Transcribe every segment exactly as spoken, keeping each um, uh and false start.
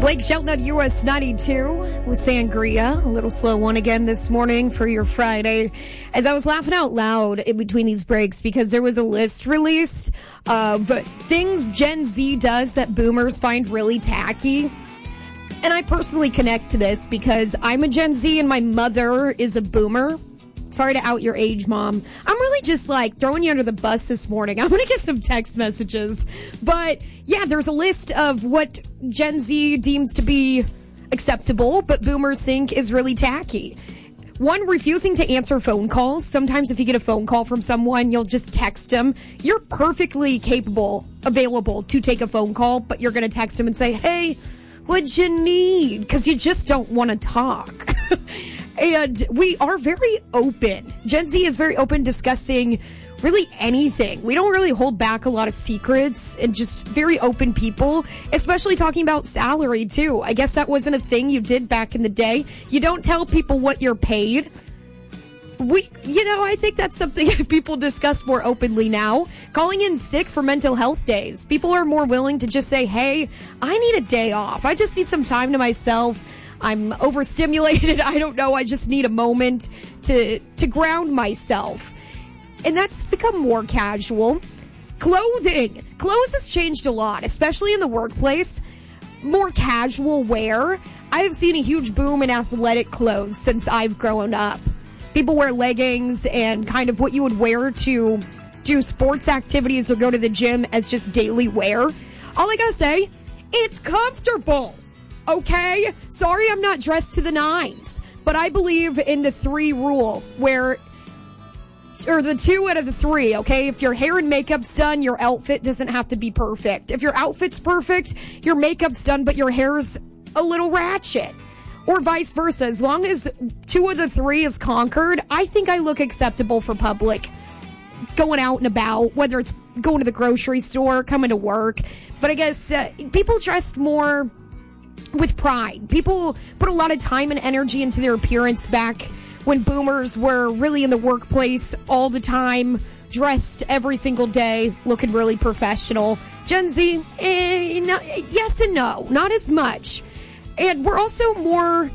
Blake Shelton at U S ninety-two with Sangria. A little slow one again this morning for your Friday. As I was laughing out loud in between these breaks because there was a list released of things Gen Z does that boomers find really tacky. And I personally connect to this because I'm a Gen Z and my mother is a boomer. Sorry to out your age, Mom. I'm really just like throwing you under the bus this morning. I'm going to get some text messages. But yeah, there's a list of what Gen Z deems to be acceptable, but boomers think is really tacky. One, refusing to answer phone calls. Sometimes if you get a phone call from someone, you'll just text them. You're perfectly capable, available to take a phone call, but you're going to text them and say, hey, what'd you need? Because you just don't want to talk. And we are very open. Gen Z is very open discussing really anything. We don't really hold back a lot of secrets and just very open people, especially talking about salary too. I guess that wasn't a thing you did back in the day. You don't tell people what you're paid. We, you know, I think that's something people discuss more openly now. Calling in sick for mental health days. People are more willing to just say, hey, I need a day off. I just need some time to myself. I'm overstimulated. I don't know. I just need a moment to to ground myself. And that's become more casual. Clothing. Clothes has changed a lot, especially in the workplace. More casual wear. I have seen a huge boom in athletic clothes since I've grown up. People wear leggings and kind of what you would wear to do sports activities or go to the gym as just daily wear. All I gotta say, it's comfortable. Okay? Sorry I'm not dressed to the nines. But I believe in the three rule where, or the two out of the three, okay? If your hair and makeup's done, your outfit doesn't have to be perfect. If your outfit's perfect, your makeup's done, but your hair's a little ratchet. Or vice versa. As long as two of the three is conquered, I think I look acceptable for public. Going out and about, whether it's going to the grocery store, coming to work. But I guess uh, people dressed more with pride. People put a lot of time and energy into their appearance back when boomers were really in the workplace all the time, dressed every single day, looking really professional. Gen Z, eh, no, yes and no, not as much. And we're also more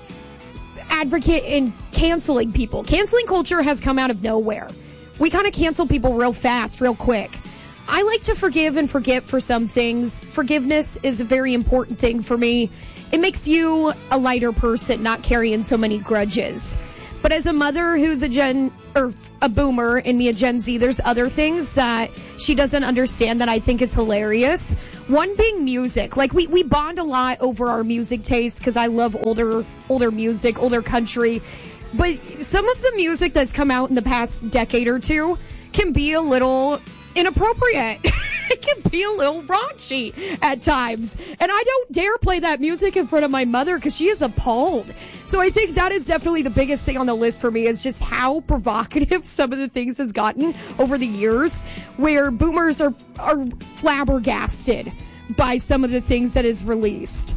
advocate in canceling people. Canceling culture has come out of nowhere. We kind of cancel people real fast, real quick. I like to forgive and forget for some things. Forgiveness is a very important thing for me. It makes you a lighter person, not carrying so many grudges. But as a mother who's a gen or a boomer and me a Gen Z, there's other things that she doesn't understand that I think is hilarious. One being music. Like we, we bond a lot over our music taste because I love older older music, older country. But some of the music that's come out in the past decade or two can be a little inappropriate. It can be a little raunchy at times. And I don't dare play that music in front of my mother because she is appalled. So I think that is definitely the biggest thing on the list for me is just how provocative some of the things has gotten over the years where boomers are, are flabbergasted by some of the things that is released.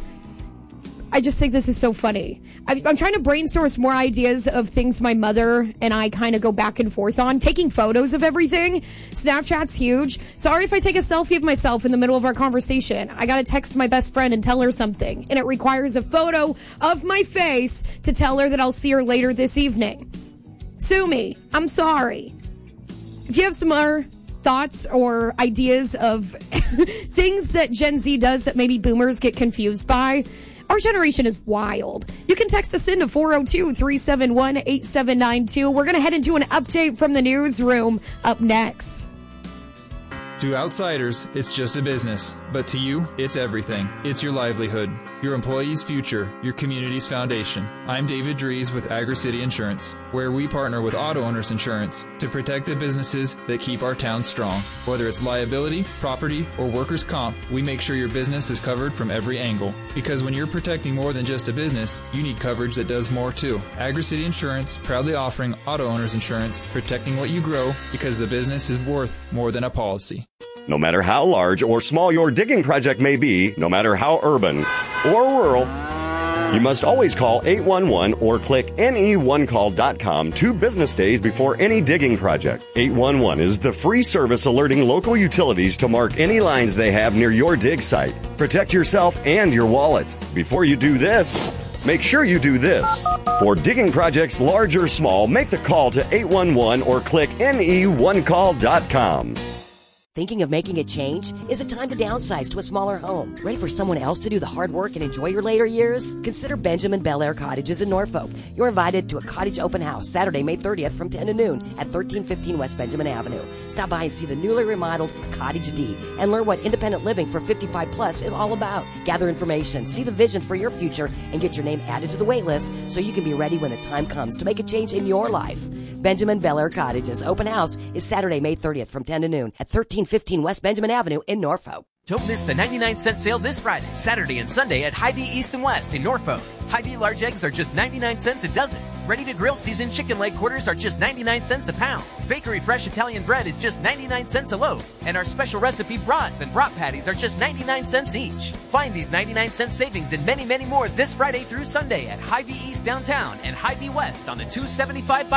I just think this is so funny. I, I'm trying to brainstorm some more ideas of things my mother and I kind of go back and forth on. Taking photos of everything. Snapchat's huge. Sorry if I take a selfie of myself in the middle of our conversation. I gotta text my best friend and tell her something. And it requires a photo of my face to tell her that I'll see her later this evening. Sue me. I'm sorry. If you have some other thoughts or ideas of things that Gen Z does that maybe boomers get confused by, our generation is wild. You can text us in to four oh two, three seven one, eight seven nine two. We're going to head into an update from the newsroom up next. To outsiders, it's just a business. But to you, it's everything. It's your livelihood, your employees' future, your community's foundation. I'm David Dries with Agri-City Insurance, where we partner with Auto Owners Insurance to protect the businesses that keep our town strong. Whether it's liability, property, or workers' comp, we make sure your business is covered from every angle. Because when you're protecting more than just a business, you need coverage that does more too. Agri-City Insurance, proudly offering Auto Owners Insurance, protecting what you grow because the business is worth more than a policy. No matter how large or small your digging project may be, no matter how urban or rural, You must always call eight one one or click N E one call dot com two business days before any digging project. eight one one is the free service alerting local utilities to mark any lines they have near your dig site. Protect yourself and your wallet. Before you do this, make sure you do this. For digging projects large or small, make the call to eight one one or click N E one call dot com. Thinking of making a change? Is it time to downsize to a smaller home? Ready for someone else to do the hard work and enjoy your later years? Consider Benjamin Bel Air Cottages in Norfolk. You're invited to a cottage open house Saturday, May thirtieth from ten to noon at thirteen fifteen West Benjamin Avenue. Stop by and see the newly remodeled Cottage D and learn what independent living for fifty-five plus is all about. Gather information, see the vision for your future, and get your name added to the wait list so you can be ready when the time comes to make a change in your life. Benjamin Bel Air Cottages open house is Saturday, May thirtieth from ten to noon at thirteen fifteen West Benjamin Avenue in Norfolk. Don't miss the ninety-nine cent sale this Friday, Saturday, and Sunday at Hy-Vee East and West in Norfolk. Hy-Vee large eggs are just ninety-nine cents a dozen. Ready-to-grill seasoned chicken leg quarters are just ninety-nine cents a pound. Bakery fresh Italian bread is just ninety-nine cents a loaf. And our special recipe brats and brat patties are just ninety-nine cents each. Find these ninety-nine cent savings and many, many more this Friday through Sunday at Hy-Vee East downtown and Hy-Vee West on the two seventy-five